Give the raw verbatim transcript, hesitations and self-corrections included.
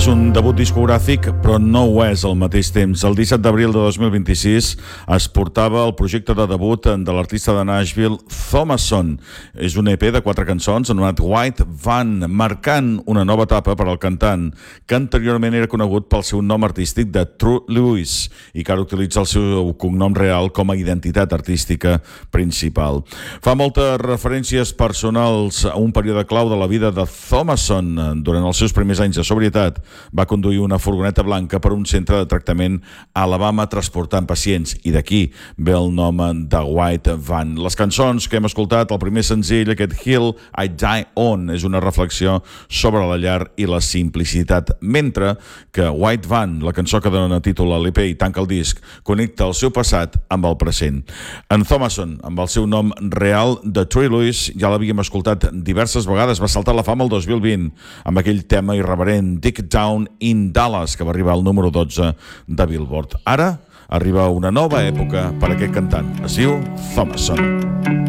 És un debut discogràfic, però no ho és al mateix temps. El disset d'abril de dos mil vint-i-sis es portava el projecte de debut de l'artista de Nashville, Thomason. És un E P de quatre cançons anomenat White Van, marcant una nova etapa per al cantant, que anteriorment era conegut pel seu nom artístic de True Lewis i que ara utilitza el seu cognom real com a identitat artística principal. Fa moltes referències personals a un període clau de la vida de Thomason. Durant els seus primers anys de sobrietat, va conduir una furgoneta blanca per un centre de tractament a Alabama transportant pacients, i d'aquí ve el nom de White Van. Les cançons que hem escoltat, el primer senzill, aquest Hill I Die On, és una reflexió sobre la llar i la simplicitat, mentre que White Van, la cançó que dona títol a l'E P i tanca el disc, connecta el seu passat amb el present. En Thomason, amb el seu nom real de True Lewis, ja l'havíem escoltat diverses vegades, va saltar a la fama el dos mil vint amb aquell tema irreverent Dick Down in Dallas, que va arribar al número dotze de Billboard. Ara arriba una nova època per a aquest cantant. Es diu Thomason.